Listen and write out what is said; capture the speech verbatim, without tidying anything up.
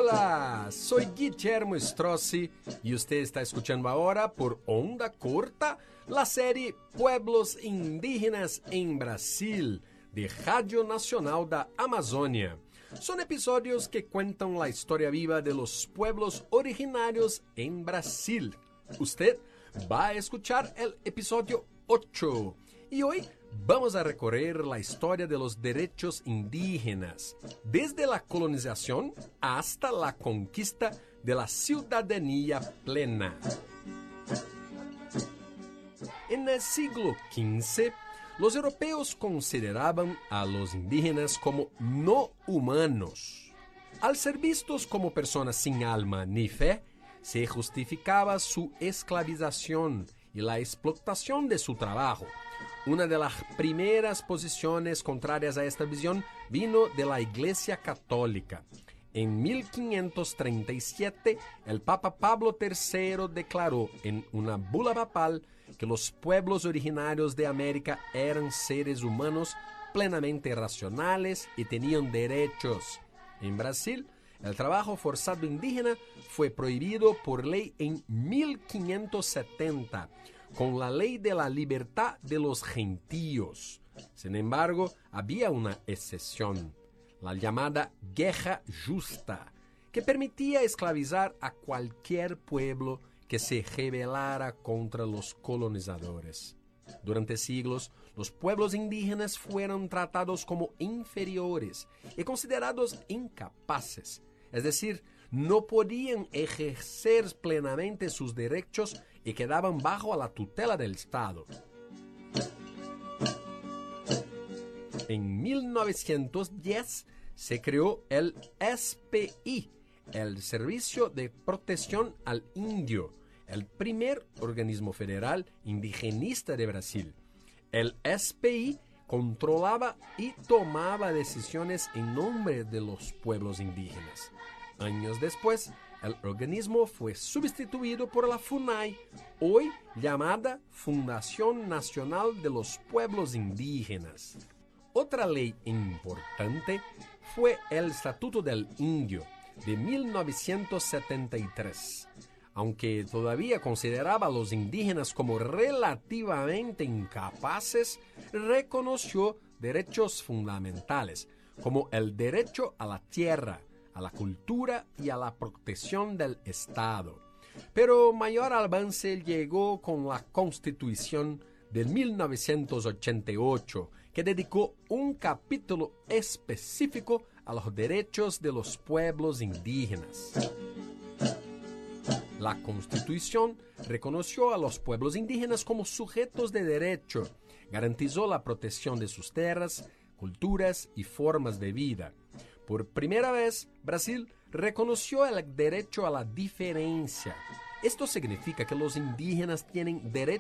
Hola, soy Guillermo Strozzi y usted está escuchando ahora por Onda Corta la serie Pueblos Indígenas en Brasil, de Radio Nacional da Amazônia. Son episodios que cuentan la historia viva de los pueblos originarios en Brasil. Usted va a escuchar el episodio ocho y hoy vamos a recorrer la historia de los derechos indígenas, desde la colonización hasta la conquista de la ciudadanía plena. En el siglo quince, los europeos consideraban a los indígenas como no humanos. Al ser vistos como personas sin alma ni fe, se justificaba su esclavización y la explotación de su trabajo. Una de las primeras posiciones contrarias a esta visión vino de la Iglesia Católica. En mil quinientos treinta y siete, el Papa Pablo tercero declaró en una bula papal que los pueblos originarios de América eran seres humanos plenamente racionales y tenían derechos. En Brasil, el trabajo forzado indígena fue prohibido por ley en mil quinientos setenta, con la ley de la libertad de los gentíos. Sin embargo, había una excepción, la llamada guerra justa, que permitía esclavizar a cualquier pueblo que se rebelara contra los colonizadores. Durante siglos, los pueblos indígenas fueron tratados como inferiores y considerados incapaces, es decir, no podían ejercer plenamente sus derechos y quedaban bajo la tutela del Estado. En mil novecientos diez se creó el S P I, el Servicio de Protección al Indio, el primer organismo federal indigenista de Brasil. El S P I controlaba y tomaba decisiones en nombre de los pueblos indígenas. Años después, el organismo fue sustituido por la FUNAI, hoy llamada Fundación Nacional de los Pueblos Indígenas. Otra ley importante fue el Estatuto del Indio, de mil novecientos setenta y tres. Aunque todavía consideraba a los indígenas como relativamente incapaces, reconoció derechos fundamentales, como el derecho a la tierra, a la cultura y a la protección del Estado. Pero mayor avance llegó con la Constitución de mil novecientos ochenta y ocho, que dedicó un capítulo específico a los derechos de los pueblos indígenas. La Constitución reconoció a los pueblos indígenas como sujetos de derecho, garantizó la protección de sus tierras, culturas y formas de vida. Por primera vez, Brasil reconoció el derecho a la diferencia. Esto significa que los indígenas tienen derecho